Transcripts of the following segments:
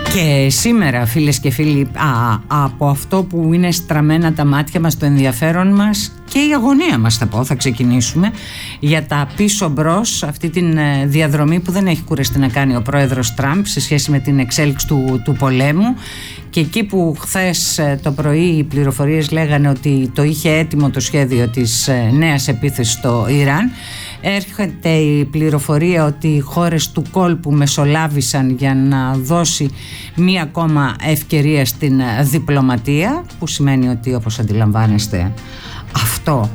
Και σήμερα, φίλες και φίλοι, από αυτό που είναι στραμμένα τα μάτια μας, το ενδιαφέρον μας και η αγωνία μας, θα ξεκινήσουμε για τα πίσω μπρος, αυτή τη διαδρομή που δεν έχει κουραστεί να κάνει ο πρόεδρος Τραμπ σε σχέση με την εξέλιξη του πολέμου. Και εκεί που χθες το πρωί οι πληροφορίες λέγανε ότι το είχε έτοιμο το σχέδιο της νέας επίθεσης στο Ιράν, έρχεται η πληροφορία ότι οι χώρες του κόλπου μεσολάβησαν για να δώσει μία ακόμα ευκαιρία στην διπλωματία, που σημαίνει ότι, όπως αντιλαμβάνεστε, αυτό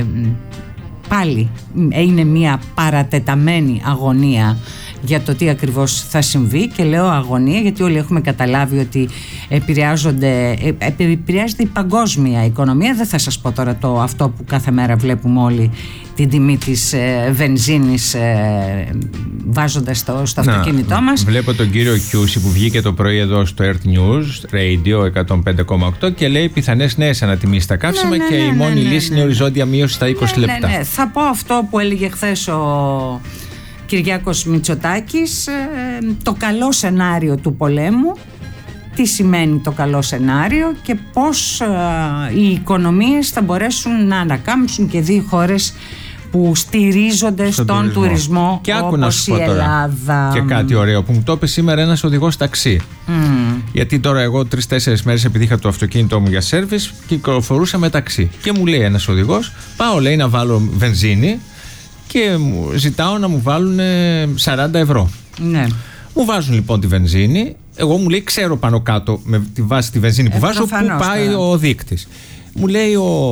πάλι είναι μία παρατεταμένη αγωνία για το τι ακριβώς θα συμβεί. Και λέω αγωνία γιατί όλοι έχουμε καταλάβει ότι επηρεάζεται η παγκόσμια οικονομία. Δεν θα σας πω τώρα αυτό που κάθε μέρα βλέπουμε όλοι, την τιμή της βενζίνης βάζοντας στο αυτοκίνητό μας. Βλέπω τον κύριο Κιούση που βγήκε το πρωί εδώ στο Earth News Radio 105,8 και λέει πιθανές νέες ανατιμήσεις στα καύσιμα και η μόνη λύση είναι οριζόντια μείωση στα 20 λεπτά. Θα πω αυτό που έλεγε χθες ο Κυριάκος Μητσοτάκης, το καλό σενάριο του πολέμου. Τι σημαίνει το καλό σενάριο και πώς οι οικονομίες θα μπορέσουν να ανακάμψουν και δύο χώρες που στηρίζονται στον τουρισμό, και όπως η Ελλάδα. Και κάτι ωραίο που μου το είπε σήμερα ένας οδηγός ταξί. Γιατί τώρα εγώ 3-4 μέρες, επειδή είχα το αυτοκίνητό μου για σέρβις, κυκλοφορούσα με ταξί. Και μου λέει ένας οδηγός, πάω λέει να βάλω βενζίνη και ζητάω να μου βάλουν 40 ευρώ. Ναι. Μου βάζουν λοιπόν τη βενζίνη. Εγώ μου λέει ξέρω πάνω κάτω με τη βάση τη βενζίνη που βάζω πού πάει ο δείκτης. Μου λέει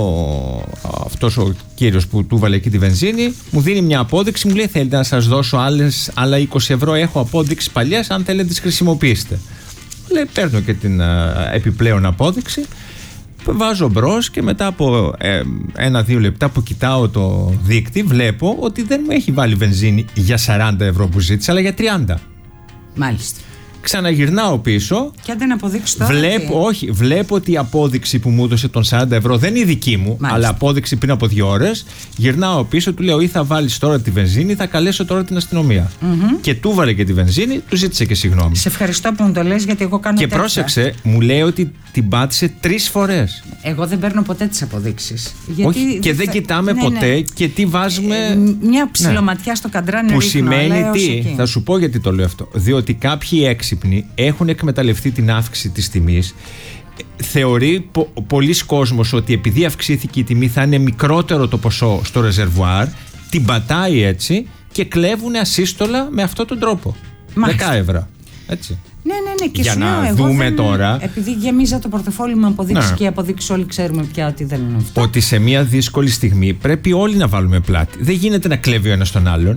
αυτός ο κύριος που του βάλε εκεί τη βενζίνη, μου δίνει μια απόδειξη, μου λέει θέλετε να σας δώσω άλλα 20 ευρώ, έχω απόδειξη παλιές, αν θέλετε τις χρησιμοποιήσετε. Μου λέει παίρνω και την επιπλέον απόδειξη, βάζω μπρος και μετά από 1-2 λεπτά που κοιτάω το δείκτη βλέπω ότι δεν μου έχει βάλει βενζίνη για 40 ευρώ που ζήτησα, αλλά για 30. Μάλιστα. Ξαναγυρνάω πίσω. Και αν δεν αποδείξει τώρα. Βλέπω ότι η απόδειξη που μου έδωσε των 40 ευρώ δεν είναι δική μου, αλλά απόδειξη πριν από 2 ώρες. Γυρνάω πίσω, του λέω ή θα βάλεις τώρα τη βενζίνη ή θα καλέσω τώρα την αστυνομία. Και του βάλε και τη βενζίνη, του ζήτησε και συγγνώμη. Σε ευχαριστώ που μου το λες, γιατί εγώ κάνω και τέτοια. Πρόσεξε, μου λέει ότι την πάτησε 3 φορές. Εγώ δεν παίρνω ποτέ τις αποδείξεις. Όχι, και δεν κοιτάμε ποτέ και τι βάζουμε. Μια ψιλοματιά στο καντράνι που σημαίνει τι, θα σου πω γιατί το λέω αυτό. Διότι κάποιοι έξυπνοι έχουν εκμεταλλευτεί την αύξηση της τιμής. Θεωρεί πολλοί κόσμος ότι επειδή αυξήθηκε η τιμή θα είναι μικρότερο το ποσό στο ρεζερβουάρ, την πατάει έτσι και κλέβουν ασύστολα με αυτόν τον τρόπο. 10 ευρώ. Έτσι. Ναι, και για να δούμε τώρα. Επειδή γεμίζα το πορτοφόλι με αποδείξεις και οι αποδείξεις όλοι ξέρουμε πια ότι δεν είναι αυτό. Ότι σε μια δύσκολη στιγμή πρέπει όλοι να βάλουμε πλάτη. Δεν γίνεται να κλέβει ο ένας τον άλλον.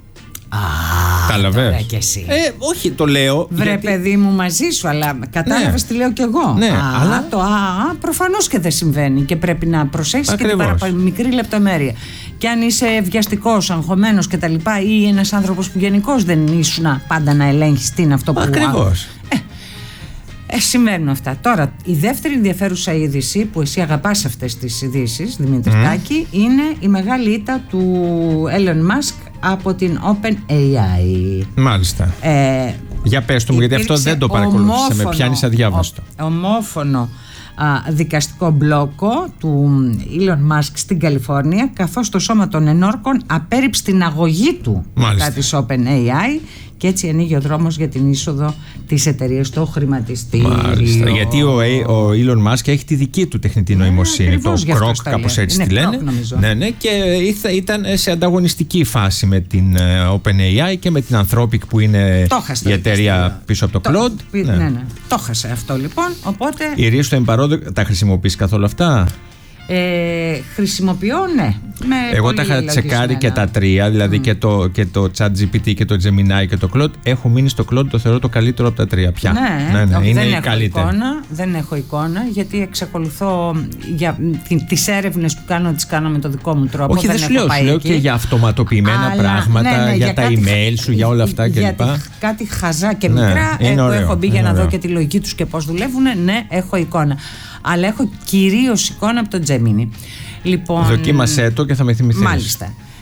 Τώρα κι εσύ. Όχι, το λέω. Βρε γιατί... παιδί μου, μαζί σου, αλλά κατάλαβες τι λέω κι εγώ. Ναι, αλλά το προφανώς και δεν συμβαίνει και πρέπει να προσέχεις και την μικρή λεπτομέρεια. Και αν είσαι βιαστικός, αγχωμένος κτλ. Ή ένας άνθρωπος που γενικώς δεν ήσουν πάντα να ελέγχεις τι είναι αυτό που. Ακριβώς. Συμβαίνουν αυτά. Τώρα, η δεύτερη ενδιαφέρουσα είδηση που εσύ αγαπάς αυτές τις ειδήσεις, Δημήτρη Τάκη, είναι η μεγάλη ήττα του Elon Musk από την OpenAI. Μάλιστα. Για πες του μου, γιατί αυτό δεν το παρακολούθησα. Με πιάνεις αδιάβαστο. Ομόφωνο δικαστικό μπλόκο του Elon Musk στην Καλιφόρνια, καθώς το Σώμα των Ενόρκων απέρριψε την αγωγή του κατά της OpenAI και έτσι ανοίγει ο δρόμος για την είσοδο της εταιρείας στο χρηματιστήριο. Μάλιστα, γιατί ο Elon Musk έχει τη δική του τεχνητή νοημοσύνη, το Grok, κάπως έτσι τη λένε. Ναι, και ήταν σε ανταγωνιστική φάση με την OpenAI και με την Anthropic που είναι η εταιρεία πίσω από το Claude. Ναι. Το χάσε αυτό λοιπόν. Οπότε... Η Ρία στο εμπαρόδο τα χρησιμοποιείς καθόλου αυτά? Χρησιμοποιώ, ναι. Εγώ τα είχα τσεκάρει και τα τρία, δηλαδή και το ChatGPT και το Gemini και το Claude. Έχω μείνει στο Claude, το θεωρώ το καλύτερο από τα τρία πια. Ναι, είναι η καλύτερη. Δεν έχω εικόνα, γιατί εξακολουθώ για τις έρευνες που κάνω, τις κάνω με το δικό μου τρόπο. Όχι, δεν σου λέω και για αυτοματοποιημένα πράγματα, για τα email σου, για όλα αυτά κλπ. Κάτι χαζά και μικρά που έχω μπει για να δω και τη λογική τους και πώς δουλεύουν. Ναι, έχω εικόνα. Αλλά έχω κυρίως εικόνα από το Gemini. Λοιπόν, δοκίμασέ το και θα με θυμηθείς. Μάλιστα.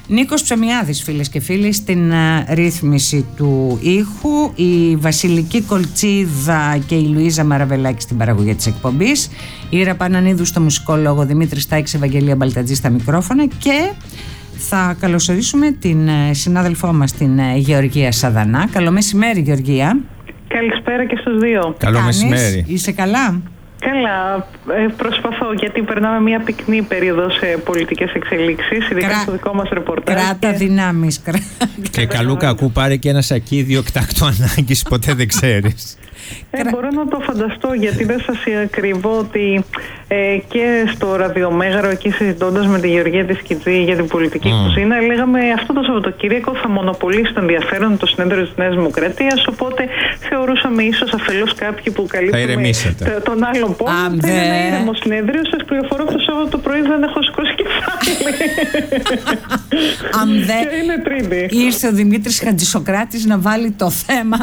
Νίκος Ψωμιάδης, φίλες και φίλοι, στην ρύθμιση του ήχου, η Βασιλική Κολτσίδα και η Λουίζα Μαραβελάκη στην παραγωγή της εκπομπής, η Ήρα Πανανίδου στο μουσικό λόγο, Δημήτρης Τάιξ, Ευαγγελία Μπαλτατζή στα μικρόφωνα, και θα καλωσορίσουμε την συνάδελφό μας, την Γεωργία Σαδανά. Καλό μεσημέρι, Γεωργία. Καλησπέρα και στους δύο. Καλό μεσημέρι. Είσαι καλά? Καλά, προσπαθώ, γιατί περνάμε μια πυκνή περίοδο σε πολιτικές εξελίξεις, ειδικά στο δικό μας ρεπορτάζ. Κράτα δυνάμεις. Και καλού κακού πάρε και ένα σακίδιο εκτάκτου ανάγκης, ποτέ δεν ξέρεις. Μπορώ να το φανταστώ, γιατί δεν σας κρυβώ ότι και στο ραδιομέγαρο, εκεί συζητώντας με τη Γεωργία της Κιτζή για την πολιτική κουζίνα, λέγαμε αυτό το Σαββατοκύριακο θα μονοπολίσει το ενδιαφέρον το συνέδριο της Νέας Δημοκρατίας, οπότε θεωρούσαμε ίσως αφελώς κάποιοι που καλύπτουμε τον άλλο πόλο. Θα είναι ένα ήρεμο συνέδριο. Σας πληροφορώ ότι το Σάββατο το πρωί δεν έχω σηκώσει κεφάλι. Και είναι Τρίτη. Ήρθε ο Δημήτρης Χατζησοκράτης να βάλει το θέμα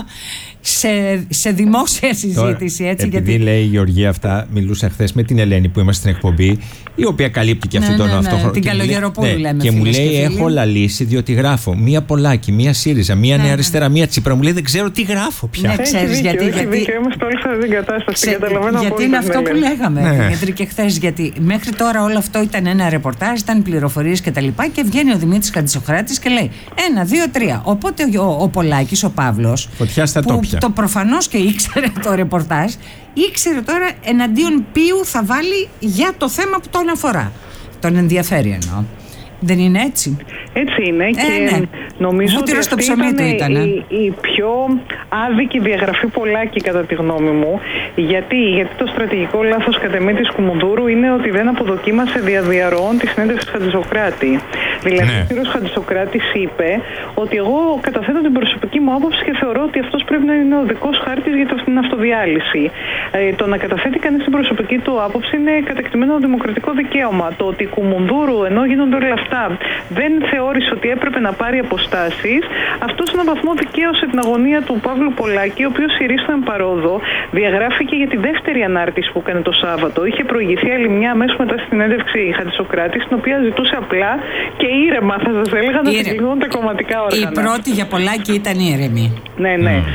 σε δημόσια συζήτηση. Τώρα, επειδή λέει η Γεωργία αυτά, μιλούσα χθες με την Ελένη που είμαστε στην εκπομπή, η οποία καλύπτει και αυτή τον αυτόχρονο. Την Καλογεροπούλου λέμε. Και μου λέει: έχω λαλήσει, διότι γράφω μία Πολάκη, μία ΣΥΡΙΖΑ, μία Νέα Αριστερά, μία Τσίπρα. Μου λέει: δεν ξέρω τι γράφω πια. Ναι, ξέρεις γιατί. Είμαστε όλοι σε αυτή την κατάσταση. Γιατί είναι αυτό που λέγαμε, Δημήτρη, και χθες. Γιατί μέχρι τώρα όλο αυτό ήταν ένα ρεπορτάζ, ήταν πληροφορίες κτλ. Και βγαίνει ο Δημήτρης Χατζησοκράτης και λέει 1, 2, 3. Οπότε ο Πολάκης, ο Παύλος. Φωτιά στα τόπια. Το προφανώς και ήξερε το ρεπορτάζ, ήξερε τώρα εναντίον ποιου θα βάλει για το θέμα που τον αφορά. Τον ενδιαφέρει εννοώ. Δεν είναι έτσι? Έτσι είναι και νομίζω ότι αυτή ήταν η πιο άδικη διαγραφή Πολάκη κατά τη γνώμη μου. Γιατί το στρατηγικό λάθος κατ' εμέ της Κουμουνδούρου είναι ότι δεν αποδοκίμασε διαδιαρροών τη συνέντευξη του Χατζησοκράτη. Δηλαδή ο κ. Χατζησοκράτης είπε ότι εγώ καταθέτω την προσωπική μου άποψη και θεωρώ ότι αυτός πρέπει να είναι ο δικός χάρτης για την αυτοδιάλυση. Το να καταθέτει κανείς την προσωπική του άποψη είναι κατεκτημένο δημοκρατικό δικαίωμα. Το ότι η Κουμουνδούρου, ενώ γίνονται όλα αυτά, δεν θεώρησε ότι έπρεπε να πάρει αποστάσεις, αυτό σε έναν βαθμό δικαίωσε την αγωνία του Παύλου Πολάκη, ο οποίος ηρίστον παρόδο, διαγράφηκε για τη δεύτερη ανάρτηση που έκανε το Σάββατο. Είχε προηγηθεί άλλη μια αμέσως μετά στην συνέντευξη Χατζησοκράτη, στην οποία ζητούσε απλά και ήρεμα, θα σας έλεγα, να συγκλίνουν τα κομματικά όργανα. Η πρώτη για Πολάκη ήταν ήρεμη. Ναι.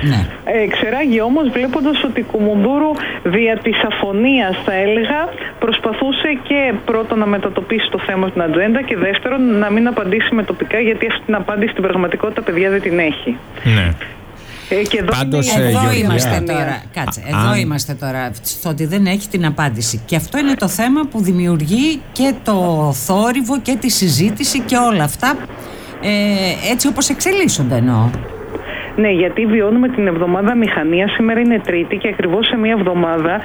Ξεράγει όμως βλέποντας ότι η Κουμουνδούρου δια της αφωνίας, θα έλεγα, προσπαθούσε και πρώτον να μετατοπίσει το θέμα στην ατζέντα και δεύτερον να μην απαντήσει με τοπικά, γιατί αυτή την απάντηση στην πραγματικότητα, παιδιά, δεν την έχει. Ναι. Και εδώ είμαστε τώρα. Κάτσε, εδώ είμαστε τώρα στο ότι δεν έχει την απάντηση. Και αυτό είναι το θέμα που δημιουργεί και το θόρυβο και τη συζήτηση και όλα αυτά, έτσι όπως εξελίσσονται εννοώ. Ναι, γιατί βιώνουμε την εβδομάδα μηχανία. Σήμερα είναι Τρίτη και ακριβώς σε μια εβδομάδα,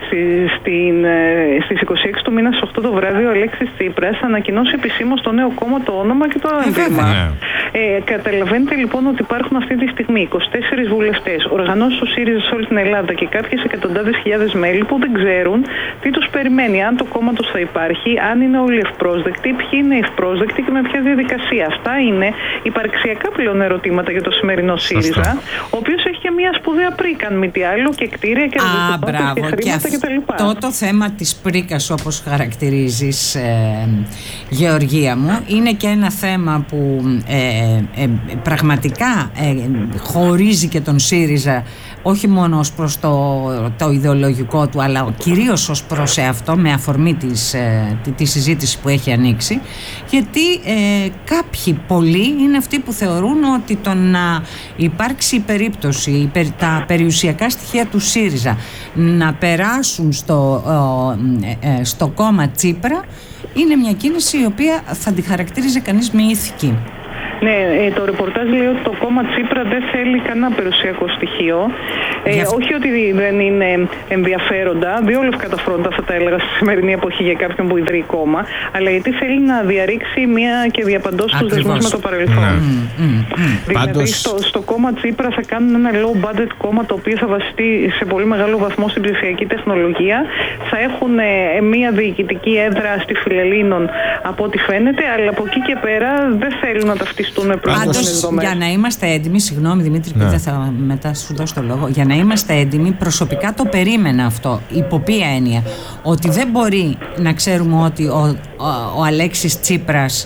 στις 26 του μήνα, στις 8 το βράδυ, ο Αλέξης Τσίπρας θα ανακοινώσει επισήμως το νέο κόμμα, το όνομα και το έμβλημα. Καταλαβαίνετε λοιπόν ότι υπάρχουν αυτή τη στιγμή 24 βουλευτές, οργανώσεις του ΣΥΡΙΖΑ σε όλη την Ελλάδα και κάποιες εκατοντάδες χιλιάδες μέλη που δεν ξέρουν τι τους περιμένει, αν το κόμμα τους θα υπάρχει, αν είναι όλοι ευπρόσδεκτοι, ποιοι είναι ευπρόσδεκτοι και με ποια διαδικασία. Αυτά είναι υπαρξιακά πλέον ερωτήματα για το σημερινό ΣΥΡΙΖΑ, ο οποίος έχει και μια σπουδαία πρίκα, αν μη τι άλλο, και κτίρια και ρωτήματα και χρήματα κτλ. Αυτό το θέμα της πρίκας, όπως χαρακτηρίζεις, Γεωργία μου, είναι και ένα θέμα που πραγματικά χωρίζει και τον ΣΥΡΙΖΑ, όχι μόνο ως προς το ιδεολογικό του, αλλά κυρίως ως προς αυτό, με αφορμή τη συζήτηση που έχει ανοίξει, γιατί κάποιοι πολλοί είναι αυτοί που θεωρούν ότι το να υπάρξει η περίπτωση, τα περιουσιακά στοιχεία του ΣΥΡΙΖΑ να περάσουν στο κόμμα Τσίπρα είναι μια κίνηση η οποία θα τη χαρακτήριζε κανείς με ηθική. Ναι, το ρεπορτάζ λέει ότι το κόμμα Τσίπρα δεν θέλει κανένα περιουσιακό στοιχείο. Όχι ότι δεν είναι ενδιαφέροντα, διόλευκα τα φρόντα, θα τα έλεγα, στη σημερινή εποχή για κάποιον που ιδρύει κόμμα, αλλά γιατί θέλει να διαρρήξει μία και διαπαντός τους δεσμούς με το παρελθόν. Δηλαδή στο κόμμα Τσίπρα θα κάνουν ένα low budget κόμμα, το οποίο θα βασιστεί σε πολύ μεγάλο βαθμό στην ψηφιακή τεχνολογία. Θα έχουν μία διοικητική έδρα στη Φιλελλήνων, από ό,τι φαίνεται, αλλά από εκεί και πέρα δεν θέλουν να ταυτιστούν. Πάντως, για να είμαστε έτοιμοι, συγγνώμη Δημήτρη, που δεν θα μετά σου δώσω το λόγο, για να είμαστε έτοιμοι, προσωπικά το περίμενα αυτό. Υπό ποια έννοια? Ότι δεν μπορεί να ξέρουμε ότι ο Αλέξης Τσίπρας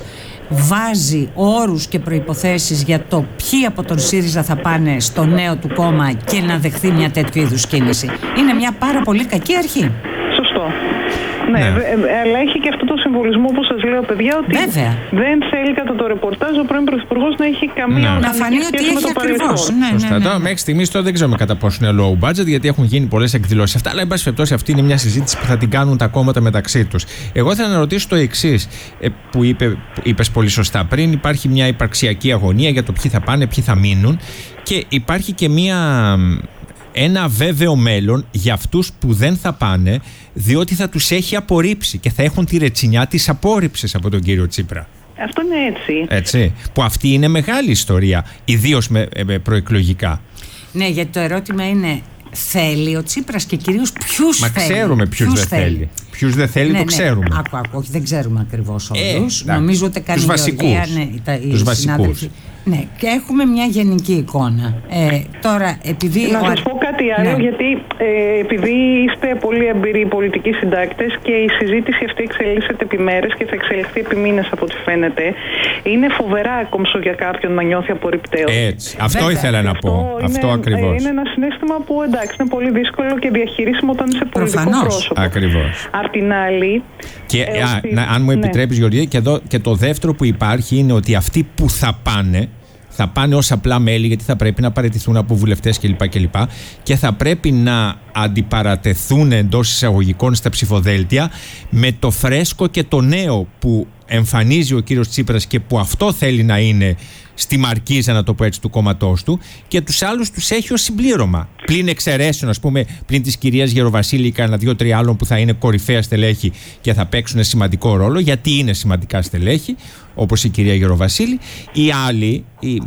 βάζει όρους και προϋποθέσεις για το ποιοι από τον ΣΥΡΙΖΑ θα πάνε στο νέο του κόμμα και να δεχθεί μια τέτοιου είδους κίνηση. Είναι μια πάρα πολύ κακή αρχή. Σωστό. Ναι, αλλά έχει και αυτό το συμβολισμό που σας λέω, παιδιά, ότι δεν θέλει κατά το ρεπορτάζ ο πρώην Πρωθυπουργός να έχει καμία να φανεί ότι έχει ακριβώς. Τώρα μέχρι στιγμής δεν ξέρουμε κατά πόσο είναι low budget, γιατί έχουν γίνει πολλές εκδηλώσεις αυτά. Αλλά εν πάση περιπτώσει, αυτή είναι μια συζήτηση που θα την κάνουν τα κόμματα μεταξύ τους. Εγώ θέλω να ρωτήσω το εξής, που είπες πολύ σωστά πριν. Υπάρχει μια υπαρξιακή αγωνία για το ποιοι θα πάνε, ποιοι θα μείνουν, και υπάρχει και ένα βέβαιο μέλλον για αυτούς που δεν θα πάνε, διότι θα τους έχει απορρίψει και θα έχουν τη ρετσινιά της απόρριψης από τον κύριο Τσίπρα. Αυτό είναι έτσι. Που αυτή είναι μεγάλη ιστορία, ιδίως με προεκλογικά. Ναι, γιατί το ερώτημα είναι, θέλει ο Τσίπρας και κυρίως ποιους θέλει. Μα ξέρουμε ποιους δεν θέλει. Ποιους δεν θέλει, το ξέρουμε. Όχι, δεν ξέρουμε ακριβώς όλους. Νομίζω ότι κάνει τους βασικούς. Ναι, και έχουμε μια γενική εικόνα. Τώρα, επειδή. Να σας πω κάτι άλλο, γιατί επειδή είστε πολύ εμπειροί πολιτικοί συντάκτες και η συζήτηση αυτή εξελίσσεται επί μέρες και θα εξελιχθεί επί μήνες από ό,τι φαίνεται, είναι φοβερά ακόμψο για κάποιον να νιώθει απορριπταίος. Έτσι. Αυτό ήθελα να πω. Αυτό ακριβώς. Είναι ένα συναίσθημα που εντάξει, είναι πολύ δύσκολο και διαχειρίσιμο όταν είσαι πολιτικό πρόσωπο. Ακριβώς. Απ' την άλλη. Και αν μου επιτρέπεις, Γεωργία, και το δεύτερο που υπάρχει είναι ότι αυτοί που θα πάνε ως απλά μέλη, γιατί θα πρέπει να παραιτηθούν από βουλευτές κλπ. Και θα πρέπει να αντιπαρατεθούν εντός εισαγωγικών στα ψηφοδέλτια με το φρέσκο και το νέο που εμφανίζει ο κύριος Τσίπρας και που αυτό θέλει να είναι στη μαρκίζα, να το πω έτσι, του κόμματός του, και τους άλλους τους έχει ως συμπλήρωμα. Πλην εξαιρέσεων, ας πούμε, πλην της κυρίας Γεροβασίλη, κάνα 2-3 άλλων που θα είναι κορυφαία στελέχη και θα παίξουν σημαντικό ρόλο, γιατί είναι σημαντικά στελέχη, όπως η κυρία Γεροβασίλη. Η άλλη,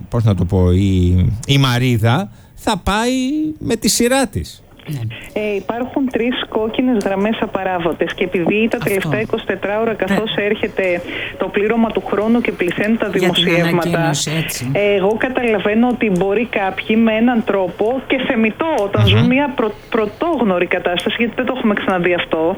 η Μαρίδα, θα πάει με τη σειρά της. Υπάρχουν 3 κόκκινες γραμμές απαράβατες και επειδή τα τελευταία 24 ώρα καθώς έρχεται το πλήρωμα του χρόνου και πληθαίνουν τα δημοσιεύματα, εγώ καταλαβαίνω ότι μπορεί κάποιοι με έναν τρόπο και θεμιτό όταν ζουν μια πρωτόγνωρη κατάσταση, γιατί δεν το έχουμε ξαναδεί αυτό,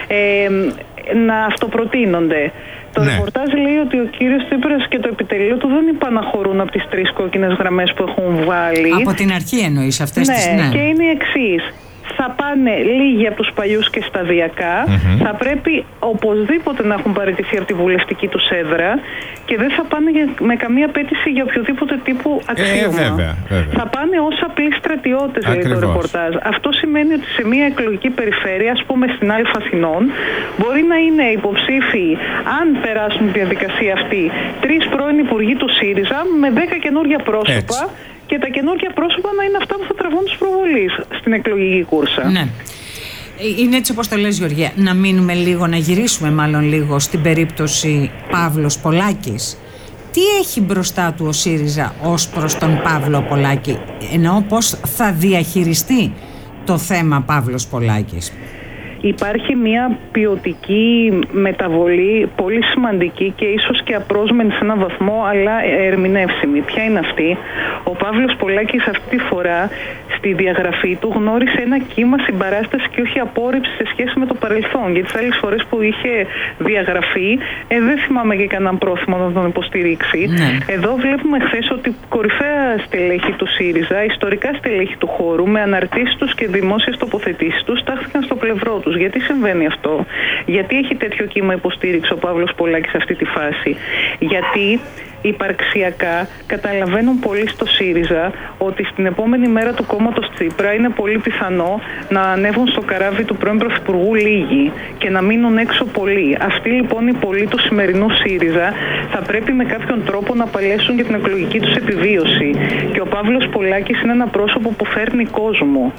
να αυτοπροτείνονται. Το ρεπορτάζ λέει ότι ο κύριος Τσίπρας και το επιτελείο του δεν υπαναχωρούν από τις 3 κόκκινες γραμμές που έχουν βάλει. Από την αρχή εννοείς αυτές τις. Ναι, και είναι η εξής. Θα πάνε λίγοι από τους παλιούς και σταδιακά. Θα πρέπει οπωσδήποτε να έχουν παραιτηθεί από τη βουλευτική τους έδρα και δεν θα πάνε με καμία απέτηση για οποιοδήποτε τύπου αξίωμα. Βέβαια. Θα πάνε ως απλοί στρατιώτες, λέει το ρεπορτάζ. Αυτό σημαίνει ότι σε μια εκλογική περιφέρεια, ας πούμε στην Α' Αθηνών, μπορεί να είναι υποψήφοι, αν περάσουν τη διαδικασία αυτή, 3 πρώην υπουργοί του ΣΥΡΙΖΑ με 10 καινούργια πρόσωπα. Έτσι. Και τα καινούργια πρόσωπα να είναι αυτά που θα τραβούν τους προβολείς στην εκλογική κούρσα. Ναι. Είναι έτσι όπως το λες, Γεωργία. Να μείνουμε λίγο, να γυρίσουμε μάλλον λίγο στην περίπτωση Παύλος Πολάκης. Τι έχει μπροστά του ο ΣΥΡΙΖΑ ως προς τον Παύλο Πολάκη? Εννοώ πώς θα διαχειριστεί το θέμα Παύλος Πολάκης. Υπάρχει μια ποιοτική μεταβολή πολύ σημαντική και ίσως και απρόσμενη σε έναν βαθμό, αλλά ερμηνεύσιμη. Ποια είναι αυτή? Ο Παύλος Πολάκης αυτή τη φορά στη διαγραφή του γνώρισε ένα κύμα συμπαράσταση και όχι απόρριψη σε σχέση με το παρελθόν. Γιατί τις άλλες φορές που είχε διαγραφεί, δεν θυμάμαι και κανέναν πρόθυμο να τον υποστηρίξει. Εδώ βλέπουμε χθες ότι κορυφαία στελέχη του ΣΥΡΙΖΑ, ιστορικά στελέχη του χώρου, με αναρτήσεις τους και δημόσιες τοποθετήσεις τους, τάχθηκαν στο πλευρό τους. Γιατί συμβαίνει αυτό? Γιατί έχει τέτοιο κύμα υποστήριξη ο Παύλος Πολάκης σε αυτή τη φάση? Γιατί υπαρξιακά καταλαβαίνουν πολύ στο ΣΥΡΙΖΑ ότι στην επόμενη μέρα του κόμματος Τσίπρα είναι πολύ πιθανό να ανέβουν στο καράβι του πρώην Πρωθυπουργού λίγοι και να μείνουν έξω πολλοί. Αυτοί λοιπόν οι πολλοί του σημερινού ΣΥΡΙΖΑ θα πρέπει με κάποιον τρόπο να παλέσουν για την εκλογική τους επιβίωση. Και ο Παύλος Πολάκης είναι ένα πρόσωπο που φέρνει κόσμο.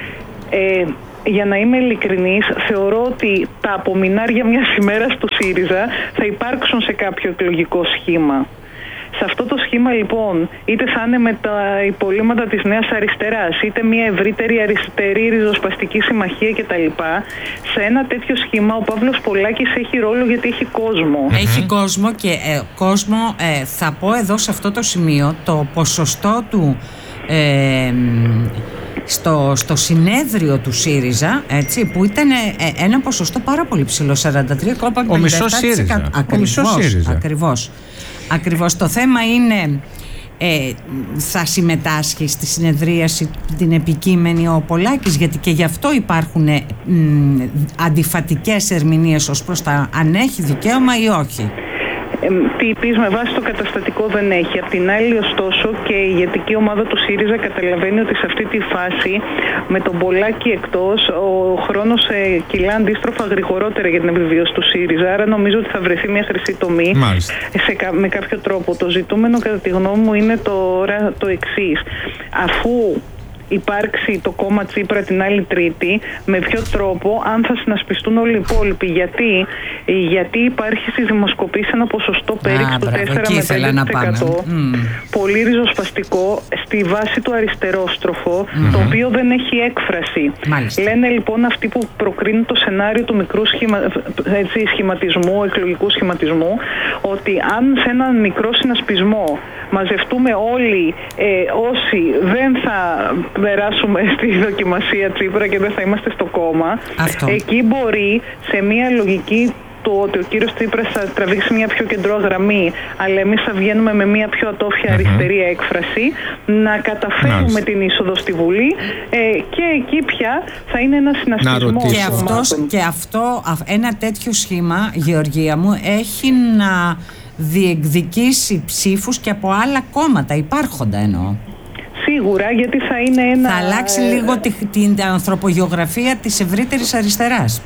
Για να είμαι ειλικρινής, θεωρώ ότι τα απομεινάρια μιας ημέρας του ΣΥΡΙΖΑ θα υπάρξουν σε κάποιο εκλογικό σχήμα. Σε αυτό το σχήμα λοιπόν, είτε θα είναι με τα υπολείμματα της Νέας Αριστεράς, είτε μια ευρύτερη αριστερή ριζοσπαστική συμμαχία κτλ. Σε ένα τέτοιο σχήμα ο Παύλος Πολάκης έχει ρόλο γιατί έχει κόσμο. Έχει κόσμο και θα πω εδώ σε αυτό το σημείο το ποσοστό του στο συνέδριο του ΣΥΡΙΖΑ, έτσι, που ήταν ένα ποσοστό πάρα πολύ ψηλό, 43,57%. Ο μισός ΣΥΡΙΖΑ. Ακριβώς. Το θέμα είναι θα συμμετάσχει στη συνεδρίαση την επικείμενη ο Πολάκης, γιατί και γι' αυτό υπάρχουν αντιφατικές ερμηνείες ως προς τα αν έχει δικαίωμα ή όχι. Τύπης με βάση το καταστατικό δεν έχει. Απ' την άλλη, ωστόσο, και η ηγετική ομάδα του ΣΥΡΙΖΑ καταλαβαίνει ότι σε αυτή τη φάση, με τον Πολάκη εκτός, ο χρόνος κυλά αντίστροφα γρηγορότερα για την επιβίωση του ΣΥΡΙΖΑ. Άρα νομίζω ότι θα βρεθεί μια χρυσή τομή με κάποιο τρόπο. Το ζητούμενο, κατά τη γνώμη μου, είναι τώρα το εξής. Αφού υπάρξει το κόμμα Τσίπρα την άλλη Τρίτη, με ποιο τρόπο, αν θα συνασπιστούν όλοι οι υπόλοιποι. Γιατί υπάρχει στις δημοσκοπήσεις ένα ποσοστό πέριξ του 4 με 5%, πολύ ριζοσπαστικό, στη βάση του αριστερόστροφο, το οποίο δεν έχει έκφραση. Λένε λοιπόν αυτοί που προκρίνουν το σενάριο του μικρού σχηματισμού, εκλογικού σχηματισμού, ότι αν σε έναν μικρό συνασπισμό μαζευτούμε όλοι όσοι δεν θα περάσουμε στη δοκιμασία Τσίπρα και δεν θα είμαστε στο κόμμα, εκεί μπορεί σε μια λογική του ότι ο κύριος Τσίπρας θα τραβήξει μια πιο κεντρό γραμμή, αλλά εμείς θα βγαίνουμε με μια πιο ατόφια αριστερή έκφραση, να καταφέρουμε την είσοδο στη Βουλή και εκεί πια θα είναι ένα συνασπισμό. Και αυτό, ένα τέτοιο σχήμα, Γεωργία μου, έχει να διεκδικήσει ψήφους και από άλλα κόμματα, υπάρχοντα εννοώ. Σίγουρα, γιατί θα είναι ένα... Θα αλλάξει λίγο την ανθρωπογεωγραφία της ευρύτερης αριστεράς.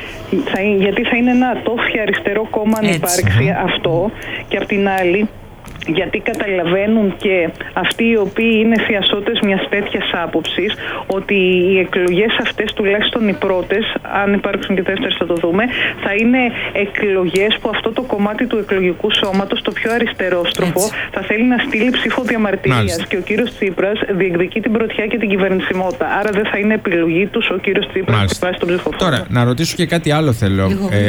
Γιατί θα είναι ένα ατόφια αριστερό κόμμα αν υπάρξει αυτό, και απ' την άλλη γιατί καταλαβαίνουν και αυτοί οι οποίοι είναι θειασότες μιας τέτοιας άποψης, ότι οι εκλογές αυτές, τουλάχιστον οι πρώτες, αν υπάρξουν και δεύτερες θα το δούμε, θα είναι εκλογές που αυτό το κομμάτι του εκλογικού σώματος, το πιο αριστερόστροφο, θα θέλει να στείλει ψήφο διαμαρτυρίας. Και ο κύριος Τσίπρας διεκδικεί την πρωτιά και την κυβερνησιμότητα. Άρα δεν θα είναι επιλογή τους ο κύριος Τσίπρας που πάει στον ψηφοφόρο. Τώρα, να ρωτήσω και κάτι άλλο θέλω.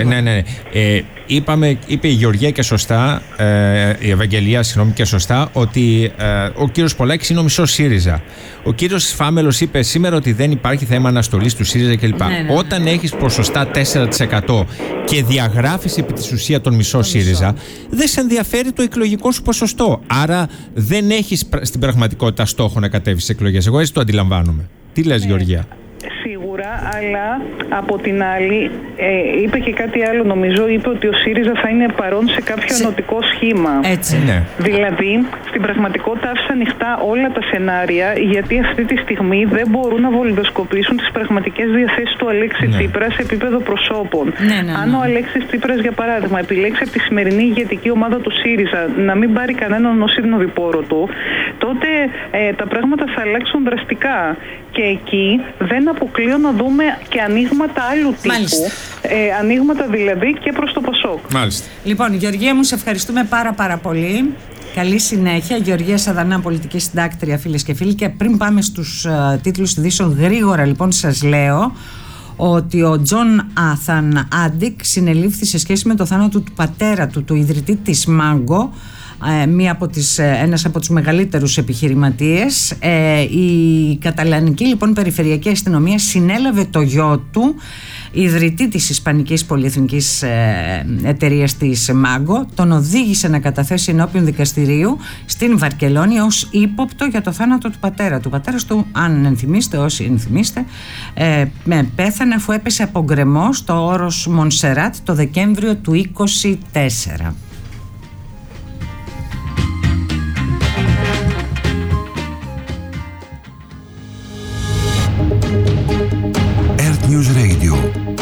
Είπε η Γεωργία και σωστά, η Ευαγγελία, και σωστά, ότι ο κύριος Πολάκης είναι ο μισός ΣΥΡΙΖΑ. Ο κύριος Φάμελος είπε σήμερα ότι δεν υπάρχει θέμα αναστολής του ΣΥΡΙΖΑ κλπ. Όταν έχεις ποσοστά 4% και διαγράφεις επί της ουσίας τον μισό ΣΥΡΙΖΑ, δεν σε ενδιαφέρει το εκλογικό σου ποσοστό. Άρα δεν έχεις στην πραγματικότητα στόχο να κατέβεις στις εκλογές. Εγώ έτσι το αντιλαμβάνομαι. Τι λες, Γεωργία? Σίγουρα, αλλά από την άλλη είπε και κάτι άλλο, νομίζω. Είπε ότι ο ΣΥΡΙΖΑ θα είναι παρόν σε κάποιο ενωτικό σχήμα. Έτσι. Ναι. Δηλαδή, στην πραγματικότητα άφησε ανοιχτά όλα τα σενάρια, γιατί αυτή τη στιγμή δεν μπορούν να βολιδοσκοπήσουν τις πραγματικές διαθέσεις του Αλέξη Τσίπρα σε επίπεδο προσώπων. Αν ο Αλέξης Τσίπρας, για παράδειγμα, επιλέξει από τη σημερινή ηγετική ομάδα του ΣΥΡΙΖΑ να μην πάρει κανέναν ως συνοδοιπόρο του, τότε τα πράγματα θα αλλάξουν δραστικά. Και εκεί δεν αποκλείω να δούμε και ανοίγματα άλλου τύπου. Ανοίγματα δηλαδή και προς το ΠΑΣΟΚ. Μάλιστα. Λοιπόν, Γεωργία μου, σε ευχαριστούμε πάρα πολύ. Καλή συνέχεια. Γεωργία Σαδανά, πολιτική συντάκτρια, φίλες και φίλοι. Και πριν πάμε στους τίτλους ειδήσεων, γρήγορα λοιπόν σας λέω ότι ο Τζον Άθαν Άντικ συνελήφθη σε σχέση με το θάνατο του πατέρα του, του ιδρυτή της Μάγκο, ένας από τους μεγαλύτερους επιχειρηματίες. Η καταλανική λοιπόν περιφερειακή αστυνομία συνέλαβε το γιο του, ιδρυτή της ισπανικής πολυεθνικής εταιρείας της Μάγκο, τον οδήγησε να καταθέσει ενώπιον δικαστηρίου στην Βαρκελόνη ως ύποπτο για το θάνατο του πατέρα του. Ο πατέρας του, αν ενθυμίστε, όσοι ενθυμίστε, πέθανε αφού έπεσε από γκρεμό στο όρος Μονσεράτ το Δεκέμβριο του 2024. News Radio